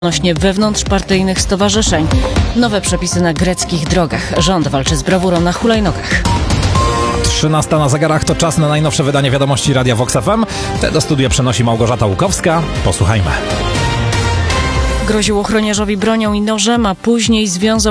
odnośnie wewnątrzpartyjnych stowarzyszeń. Nowe przepisy na greckich drogach. Rząd walczy z brawurą na hulajnogach. 13 na zegarach to czas na najnowsze wydanie wiadomości Radia Vox FM. Te do studia przenosi Małgorzata Łukowska. Posłuchajmy. Groził ochroniarzowi bronią i nożem, a później związał